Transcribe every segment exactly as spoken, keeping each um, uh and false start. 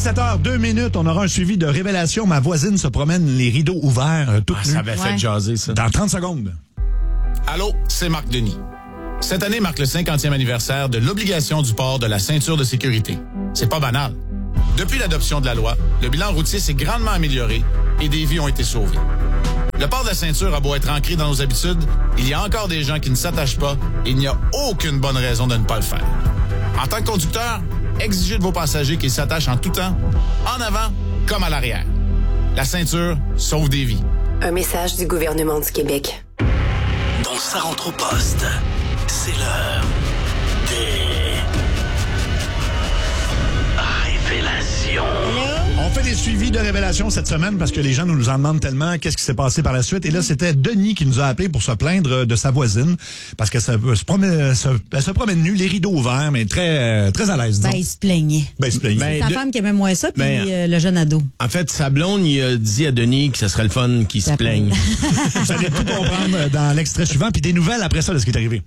dix-sept heures deux minutes, on aura un suivi de révélation. Ma voisine se promène les rideaux ouverts, euh, toute Ah, nue. ça avait fait Ouais. jaser, ça. Dans trente secondes. Allô, c'est Marc Denis. Cette année marque le cinquantième anniversaire de l'obligation du port de la ceinture de sécurité. C'est pas banal. Depuis l'adoption de la loi, le bilan routier s'est grandement amélioré et des vies ont été sauvées. Le port de la ceinture a beau être ancré dans nos habitudes, il y a encore des gens qui ne s'attachent pas et il n'y a aucune bonne raison de ne pas le faire. En tant que conducteur, exigez de vos passagers qu'ils s'attachent en tout temps, en avant comme à l'arrière. La ceinture sauve des vies. Un message du gouvernement du Québec. Dans Ça rentre au poste, c'est l'heure des révélations. On fait des suivis de révélation cette semaine parce que les gens nous en demandent tellement qu'est-ce qui s'est passé par la suite. Et là, c'était Denis qui nous a appelé pour se plaindre de sa voisine parce qu'elle se, se, promène, se, elle se promène nue, les rideaux ouverts, mais très, très à l'aise. Ben, disons. il se plaignait. Ben, il se plaignait. Ben, Sa de- femme qui aimait moins ça, puis Ben, euh, le jeune ado. En fait, sa blonde, il a dit à Denis que ce serait le fun qu'il se Ça plaigne. Vous allez tout comprendre dans l'extrait suivant, puis des nouvelles après ça de ce qui est arrivé.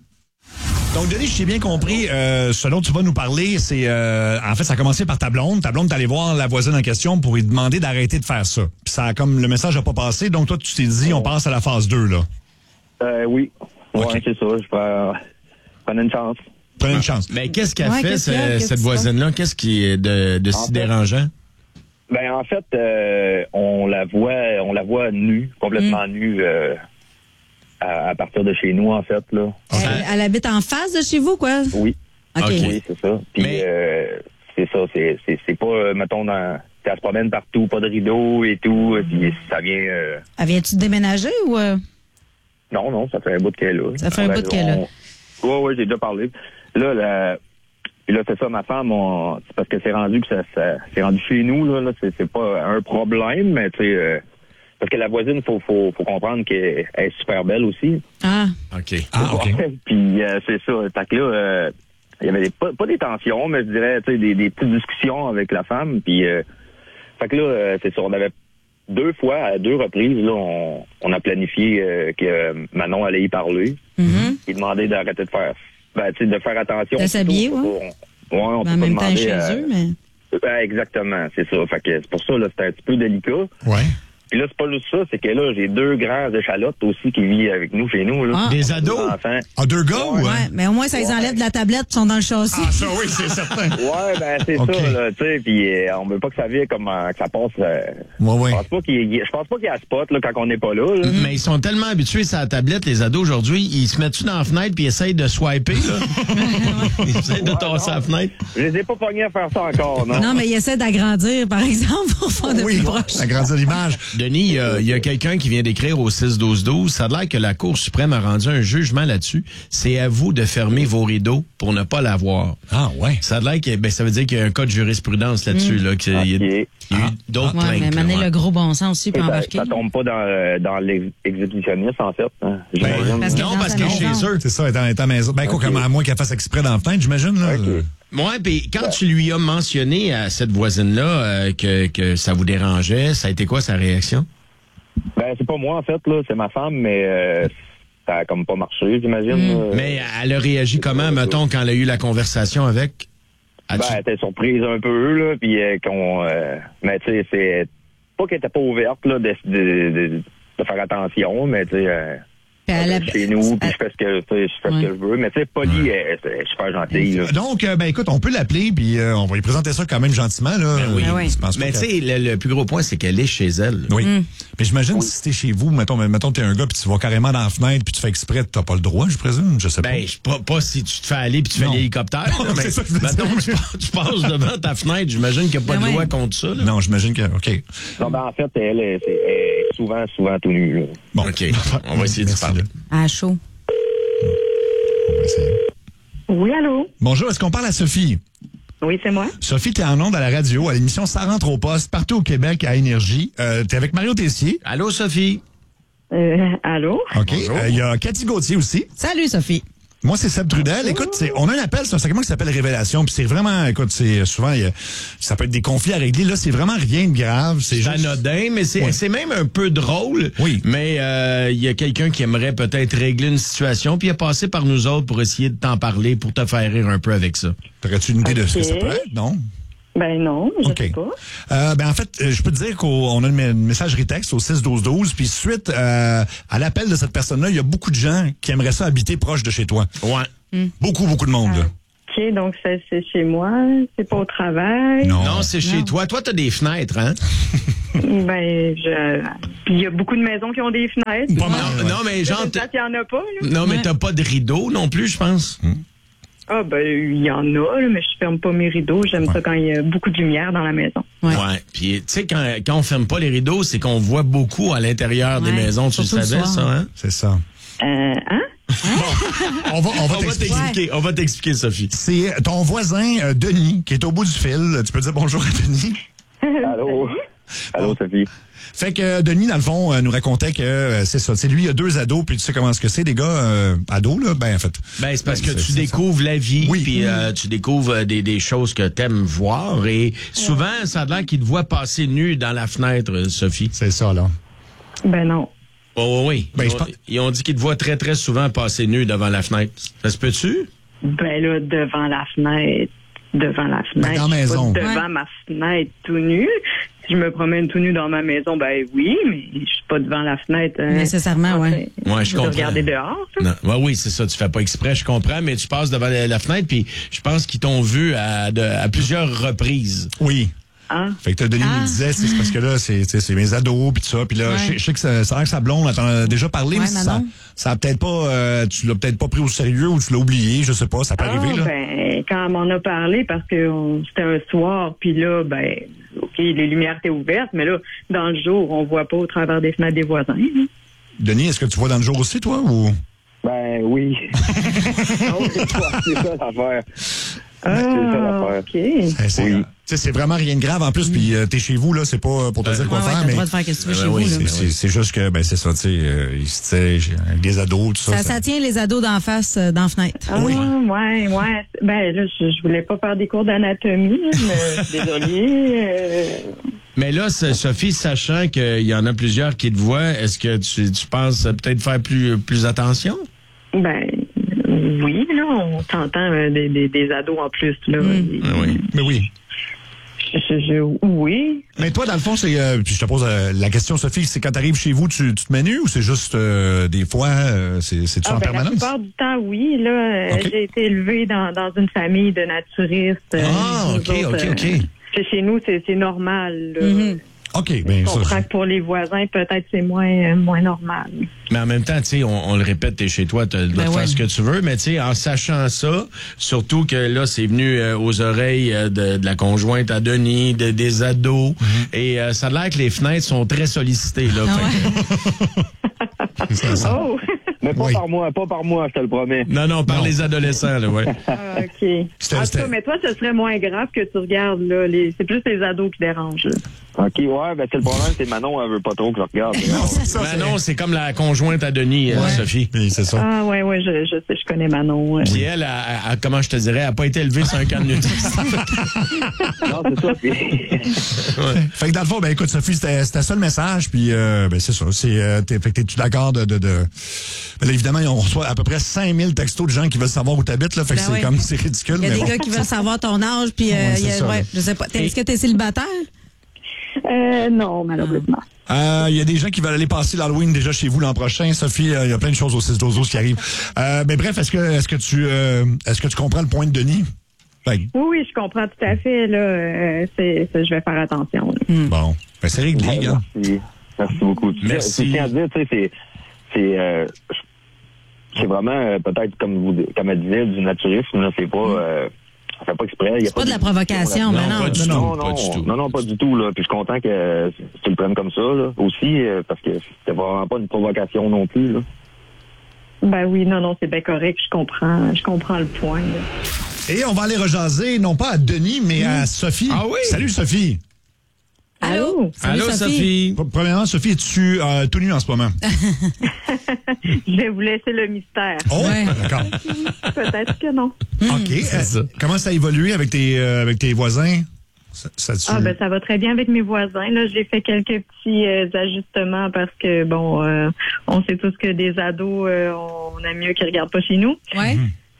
Donc, Denis, je t'ai bien compris, euh, ce dont tu vas nous parler, c'est... Euh, en fait, ça a commencé par ta blonde. Ta blonde, t'es allé voir la voisine en question pour lui demander d'arrêter de faire ça. Puis ça a comme... Le message n'a pas passé, donc toi, tu t'es dit, on passe à la phase deux, là. Euh, oui. Ouais, Ok. c'est ça. Je prends, prenais une chance. Prenez une chance. Mais qu'est-ce qu'elle Ouais, fait, qu'est-ce qu'il y a? ce- Qu'est-ce cette que voisine-là? Qu'est-ce qui est de, de En si fait- dérangeant? Ben, en fait, euh, on la voit, on la voit nue, complètement Mm. nue, euh, à, à partir de chez nous, en fait, là. Elle, elle habite en face de chez vous, quoi? Oui. OK. Ok. Oui, c'est ça. Puis, Mais- euh, c'est ça. C'est, c'est, c'est pas, euh, mettons, dans, ça se promène partout, pas de rideau et tout. Puis, ça vient, euh, Elle vient-tu de déménager ou... euh? non, non, ça fait un bout qu'elle est là. Ça fait un On- bout qu'elle est là. on- Ouais, ouais, j'ai déjà parlé. Là, la, puis là, c'est ça, ma femme, on, c'est parce que c'est rendu que ça, ça c'est rendu chez nous, là, là c'est, c'est pas un problème, mais tu sais, euh, parce que la voisine, faut, faut, faut comprendre qu'elle est super belle aussi. Ah, OK. Ah, OK. Puis euh, c'est ça. Fait que là, euh, il y avait des, pas, pas des tensions, mais je dirais, tu sais, des, des petites discussions avec la femme. Puis, euh, fait que là, euh, c'est ça. On avait deux fois, à deux reprises, là, on, on a planifié euh, que Manon allait y parler. mhm. Il demandait d'arrêter de faire, ben, tu sais, de faire attention. De s'habiller, plutôt. ouais. On, ouais, on Ben, peut en pas même temps demander, chez euh, eux, mais... ben, exactement, c'est ça. Fait que c'est pour ça, là, c'était un petit peu délicat. Ouais. Puis là, c'est pas juste ça, c'est que là, j'ai deux grands échalotes aussi qui vivent avec nous, chez nous, là. Ah. Des Deux ados? enfants. Ah, deux gars ou... Ouais, hein? mais au moins, ça les enlève de la tablette, ils sont dans le châssis. Ah, ça, oui, c'est certain. Ouais, ben c'est Ok. ça, là, tu sais, puis euh, on veut pas que ça vienne comme euh, que ça passe. Euh, Ouais, ouais. Je pense pas qu'il y ait- je pense pas qu'il y a spot là quand on n'est pas là. là. Mais ils sont tellement habitués à la tablette, les ados, aujourd'hui, ils se mettent-tu dans la fenêtre puis ils essayent de swiper, là? Ils essayent de Ouais, tasser non. la fenêtre. Je les ai pas pognés à faire ça encore, non. Non, mais ils essaient d'agrandir, par exemple, pour faire de Oui, plus proche. agrandir l'image. Denis, il y a, il y a quelqu'un qui vient d'écrire au six douze douze. Ça a l'air que la Cour suprême a rendu un jugement là-dessus. C'est à vous de fermer vos rideaux pour ne pas l'avoir. Ah, ouais. Ça a l'air que, ben, ça veut dire qu'il y a un cas de jurisprudence là-dessus, là, qu'il y a, Ok. il y a eu d'autres Ouais, mais plaintes. là, mener ouais. le gros bon sens aussi, puis ça, embarquer. ça tombe pas dans, euh, dans l'exhibitionniste, en fait. Hein, j'imagine. parce que Non, dans parce sa que maison. chez eux. C'est ça, étant, étant maison. Ben, quoi, Ok. comme à moins qu'elle fasse exprès dans la fenêtre, j'imagine, là. Ok. Ouais, puis quand tu lui as mentionné à cette voisine-là euh, que, que ça vous dérangeait, ça a été quoi sa réaction? Ben c'est pas moi en fait là, c'est ma femme, mais euh, ça a comme pas marché, j'imagine. là. Mais elle a réagi comment, mettons, quand elle a eu la conversation avec? Ben, As-tu- elle était surprise un peu, là, puis euh, qu'on... euh, mais, tu sais, c'est... Pas qu'elle était pas ouverte, là, de, de, de, de faire attention, mais, tu sais... Euh, Puis elle a- chez nous, puis je fais ce que, tu sais, je fais Ouais. ce que je veux. Mais, tu sais, Polly, elle, elle est super gentille, là. Donc, euh, ben écoute, on peut l'appeler, puis euh, on va lui présenter ça quand même gentiment, là. Ben oui. Ben oui. Je pense pas Mais tu que- sais, le, le plus gros point, c'est qu'elle est chez elle. Oui. Mais j'imagine si t'es chez vous, mettons, mettons t'es un gars, puis tu vas carrément dans la fenêtre, puis tu fais exprès, t'as pas le droit, je présume, je sais pas. Ben, je- pas, pas si tu te fais aller puis tu fais Non. l'hélicoptère. là, mais C'est ça que je voulais mettons, dire. tu, passes- tu passes devant ta fenêtre, j'imagine qu'il n'y a pas Ben de loi ouais. contre ça. Là. Non, j'imagine que, OK. Non, ben, en fait, elle est, c'est- elle est souvent, souvent tout nue, là. Bon. OK, on va essayer de Merci, parler. là. À chaud. On va essayer. Oui, allô? Bonjour, est-ce qu'on parle à Sophie? Oui, c'est moi. Sophie, t'es en onde à la radio, à l'émission Ça rentre au poste, partout au Québec, à Énergie. Euh, t'es avec Mario Tessier. Allô, Sophie? Euh, allô? OK. Il y a Cathy Gauthier aussi. Salut, Sophie. Moi, c'est Seb Trudel. Écoute, c'est- on a un appel, c'est un segment qui s'appelle Révélation. Puis c'est vraiment, écoute, c'est souvent, il y a- ça peut être des conflits à régler. Là, c'est vraiment rien de grave. C'est C'est juste... anodin, mais c'est Oui. c'est même un peu drôle. Oui. Mais euh, il y a quelqu'un qui aimerait peut-être régler une situation, puis il a passé par nous autres pour essayer de t'en parler, pour te faire rire un peu avec ça. T'aurais-tu une idée de ce que ça Ok. peut être, non? Ben non, je OK. sais pas. Euh, ben en fait, euh, je peux te dire qu'on a une, une messagerie texte au six douze douze, puis suite euh, à l'appel de cette personne-là, il y a beaucoup de gens qui aimeraient ça habiter proche de chez toi. Ouais. Beaucoup, beaucoup de monde. là. OK, donc c'est, c'est chez moi, c'est pas au travail. Non. Non, c'est chez toi. Toi, t'as des fenêtres, hein? Ben, je... il y a beaucoup de maisons qui ont des fenêtres. Pas mal. Non, non, mais genre, Peut-être qu'il y en a pas, là. non, mais t'as pas de rideau non plus, je pense. Ah, ben, il y en a, là, mais je ferme pas mes rideaux. J'aime ça quand il y a beaucoup de lumière dans la maison. Ouais. Ouais. Puis, tu sais, quand, quand on ferme pas les rideaux, c'est qu'on voit beaucoup à l'intérieur des Ouais, maisons. Tu le surtout le savais, soir. ça, hein? C'est ça. Euh, hein? On va, on va On va t'expliquer. t'expliquer, on va t'expliquer, Sophie. C'est ton voisin, euh, Denis, qui est au bout du fil. Tu peux dire bonjour à Denis? Allô? Allô, Sophie? Fait que euh, Denis, dans le fond, euh, nous racontait que euh, c'est ça. C'est lui, il a deux ados, puis tu sais comment est-ce que c'est, des gars euh, ados, là? Ben, en fait. Ben, c'est parce Ben, que c'est- tu c'est découvres la vie, Oui. puis euh, tu découvres euh, des, des choses que t'aimes voir, et souvent, ça a l'air qu'ils te voient passer nu dans la fenêtre, euh, Sophie. C'est ça, là. Ben non. Oh oui, Ben, ils, je ont, pense- ils ont dit qu'ils te voient très, très souvent passer nu devant la fenêtre. Ça se peut-tu? Ben là, devant la fenêtre. Devant la fenêtre. dans la Je suis pas maison. devant Ouais. ma fenêtre tout nu. Si je me promène tout nu dans ma maison, ben oui, mais je suis pas devant la fenêtre. hein. Nécessairement, En ouais. train Ouais, je de comprends. regarder dehors. Non. Ouais, oui, c'est ça. Tu fais pas exprès, je comprends, mais tu passes devant la, la fenêtre, puis je pense qu'ils t'ont vu à, de- à plusieurs reprises. Oui. Ah. Fait que Denis Ah. nous disait, c'est parce que là, c'est, tu sais, c'est mes ados, puis tout ça. Puis là, Ouais. je sais- je sais que ça, ça a l'air que sa blonde, là, t'en as déjà parlé, Ouais, mais ça, Manon. ça a peut-être pas, euh, tu l'as peut-être pas pris au sérieux ou tu l'as oublié, je sais pas, ça peut Ah, arriver, là. ben, quand elle m'en a parlé, parce que on- c'était un soir, puis là, ben, OK, les lumières étaient ouvertes, mais là, dans le jour, on voit pas au travers des fenêtres des voisins. hein. Denis, est-ce que tu vois dans le jour aussi, toi, ou? Ben oui. Non, c'est ça, c'est ça l'affaire. Ah, ça, l'affaire. OK. Eh, C'est, Oui. euh, tu sais, c'est vraiment rien de grave en plus, puis euh, t'es chez vous, là, c'est pas pour te dire quoi Ouais, ouais, faire, t'as le mais droit de faire ce que tu veux Ben chez oui, vous. c'est, là. c'est, c'est juste que, ben, c'est ça, tu sais, euh, il se tient, j'ai- avec des ados, tout ça. Ça, ça tient les ados d'en face, euh, dans la fenêtre. Ah, Oui. ouais, ouais. Ben, là, je, je voulais pas faire des cours d'anatomie, là, mais désolée. euh, Mais là, c'est- Sophie, sachant qu'il y en a plusieurs qui te voient, est-ce que tu, tu penses peut-être faire plus, plus attention? ben, oui, là, on s'entend euh, des, des, des ados en plus, là. Et- oui. Mais oui. je- je- je- oui. Mais toi, dans le fond, c'est, euh, puis je te pose euh, la question, Sophie, c'est quand t'arrives chez vous, tu, tu te mets nu ou c'est juste euh, des fois, euh, c'est, c'est-tu Ah, en ben, la permanence? plupart du temps, oui. Là, euh, OK. j'ai été élevée dans, dans une famille de naturistes. euh, Ah, nous OK, autres, OK, euh, OK. c'est- Chez nous, c'est c'est normal. Là. Mhm. OK, Je ben ça. comprends que pour les voisins, peut-être c'est moins, euh, moins normal. Mais en même temps, tu sais, on, on le répète, t'es chez toi, tu as le droit Ben de faire ouais. ce que tu veux, mais tu sais, en sachant ça, surtout que là, c'est venu euh, aux oreilles euh, de, de la conjointe à Denis, de, des ados, et euh, ça a l'air que les fenêtres sont très sollicitées. Là, Ah Fait que- Ça, ça- Oh! Mais pas Oui. par moi, pas par moi, je te le promets. non, non, par Non. les adolescents, là, ouais. Ah, OK. C'était- En tout c'était- cas, mais toi, ce serait moins grave que tu regardes, là. Les... C'est plus les ados qui dérangent, là. OK, ouais, ben c'est le problème, c'est Manon, elle veut pas trop que je regarde. Non, c'est ça. Ben c'est- non, c'est comme la conjointe à Denis, euh, Ouais. Sophie. Oui, c'est ça. Ah, ouais, ouais, je, je sais, je connais Manon. ouais. Puis elle, a- a- a- comment je te dirais, elle n'a pas été élevée sur un camp de nudistes. Non, c'est ça. puis- Fait que dans le fond, ben écoute, Sophie, c'était, c'était ça le message, puis euh, ben c'est ça. C'est, euh, t'es, fait que t'es-tu d'accord de... de, de... Ben là, évidemment, on reçoit à peu près cinq mille textos de gens qui veulent savoir où t'habites, là, fait que Ben c'est oui. comme, c'est ridicule, Il y a mais des bon. gars qui veulent savoir ton âge, puis euh, Ouais, il y a- c'est ça, ouais, là. je sais pas. T'es- Est-ce que t'es célibataire? Euh, non, malheureusement. Euh, Il y a des gens qui veulent aller passer l'Halloween déjà chez vous l'an prochain. Sophie, euh, il y a plein de choses au six douze douze qui arrivent. Euh, mais bref, est-ce que, est-ce que tu, euh, est-ce que tu comprends le point de Denis? Ben, Oui, oui, je comprends tout à fait, là. Euh, c'est, c'est- je vais faire attention, là. bon, ben c'est réglé, Ouais, gars. merci. Merci beaucoup. Tu Merci. sais, Je tiens à dire, tu sais, c'est, c'est, euh, c'est vraiment euh, peut-être comme vous, comme elle disait, du naturisme. Là, c'est pas, euh, on fait pas exprès. Il y a C'est pas de la d'émotion provocation, là-dedans. mais Non, non. pas du Non, tout, non, pas du tout. non, non, pas du tout. Là. Puis je suis content que euh, tu le prennes comme ça là, aussi, euh, parce que c'était vraiment pas une provocation non plus. Là. Ben oui, non, non, c'est bien correct. Je comprends, je comprends le point, là. Et on va aller rejaser, non pas à Denis, mais à Sophie. Ah oui? Salut, Sophie. Allô? Salut, Allô, Sophie? P- Premièrement, Sophie, es-tu euh, tout nu en ce moment? Je vais vous laisser le mystère. Oh, Ouais. d'accord. Peut-être que non. OK. Euh, ça. comment ça a évolué avec tes, euh, avec tes voisins? Ça, ça tu- Ah ben ça va très bien avec mes voisins. Là, j'ai fait quelques petits euh, ajustements parce que bon, euh, on sait tous que des ados, euh, on aime mieux qu'ils regardent pas chez nous. Ouais.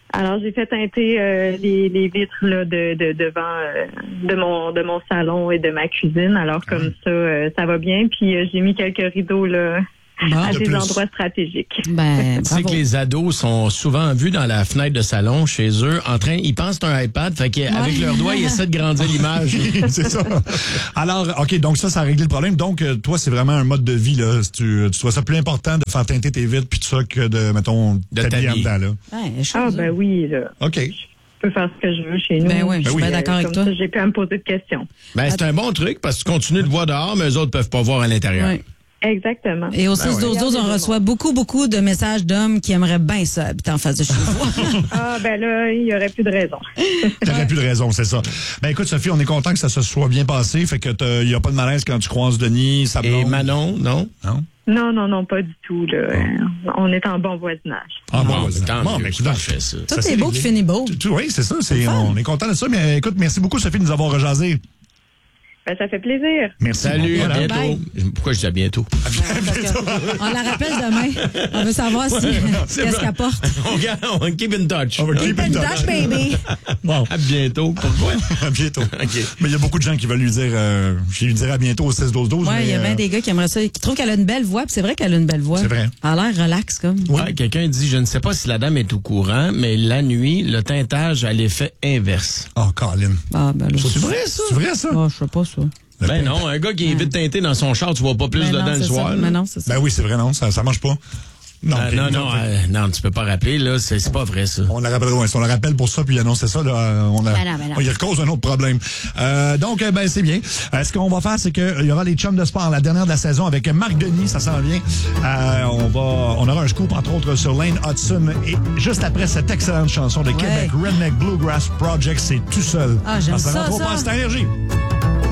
Alors, j'ai fait teinter euh, les, les vitres là, de, de devant euh, de mon de mon salon et de ma cuisine. Alors, comme ça, euh, ça va bien. Puis, euh, j'ai mis quelques rideaux là Bon. à De des plus. endroits stratégiques. Ben, Tu sais que bravo. les ados sont souvent vus dans la fenêtre de salon chez eux, en train, ils pensent que c'est un iPad, fait qu'avec leurs doigts, ils essaient de grandir l'image. C'est ça. Alors, OK, donc ça, ça a réglé le problème. Donc, euh, toi, c'est vraiment un mode de vie, là. Si Tu, tu trouves ça plus important de faire teinter tes vitres puis tout ça que de, mettons, De t'habiller en t'habiller. dedans, là. Ouais, chose, Ah, ben oui, là. OK. Je peux faire ce que je veux chez nous. Ben oui, je suis oui. bien d'accord avec Comme toi. ça, j'ai plus à me poser de questions. Ben, c'est un bon truc parce que tu continues de voir dehors, mais eux autres peuvent pas voir à l'intérieur. Ouais. Exactement. Et au six douze douze, on Regardez reçoit beaucoup, beaucoup de messages d'hommes qui aimeraient bien ça, habiter en face de chez vous. Ah, ben là, il y aurait plus de raison. T'aurais plus de raison, c'est ça. Ben écoute, Sophie, on est content que ça se soit bien passé. Fait que il y a pas de malaise quand tu croises Denis, sa Et blonde. Manon, non? Non? Non, non, non, pas du tout. Là. Euh, On est en bon voisinage. Ah, bon, Bon, vas-y. tant Bon, mieux, ben, c'est écoute, parfait, ça. Tout c'est est beau réglé. qui finit beau. Tout- tout- Oui, c'est ça. C'est, on est content de ça. Mais écoute, merci beaucoup, Sophie, de nous avoir rejasé. Ben, ça fait plaisir. Merci. Salut, Voilà. à bientôt. Bye. Pourquoi je dis à bientôt? Parce que on la rappelle demain. On veut savoir si, qu'est-ce bon. qu'elle porte. On garde- on keep in touch. On va keep in Une touch. tâche, baby. Bon, À bientôt. Pourquoi? à bientôt. OK. Mais il y a beaucoup de gens qui veulent lui dire, euh, je lui dirais à bientôt au six douze douze. Ouais, mais, il y a bien euh, des gars qui aimeraient ça, qui trouvent qu'elle a une belle voix, puis c'est vrai qu'elle a une belle voix. C'est vrai. Elle a l'air relax, comme. Ouais, quelqu'un dit, je ne sais pas si la dame est au courant, mais la nuit, le teintage a l'effet inverse. Oh, Colin. Ah, ben là. C'est vrai, ça? C'est vrai, ça? Ah, je sais pas ça. Ben non, un gars qui est vite teinté dans son char, tu vois pas plus Ben dedans non, le c'est soir. ça. là. Mais non, c'est ça. Ben oui, c'est vrai, non, ça, ça marche pas. Non, Euh, ok, non, nous non, autres, euh, non, tu peux pas rappeler, là, c'est c'est pas vrai, ça. On la rappelle, ouais, si on la rappelle pour ça, puis annoncer ça, là, euh, on a, Ben non, ben non. on y cause un autre problème. Euh, donc, euh, ben, c'est bien. Euh, ce qu'on va faire, c'est qu'il y aura les chums de sport, la dernière de la saison, avec Marc Denis, ça s'en vient. Euh, on va, on aura un scoop, entre autres, sur Lane Hudson. Et juste après cette excellente chanson de Québec, Redneck Bluegrass Project, c'est tout seul. Ah, j'aime Dans ça, rentre au ça. poste, c'est énergie.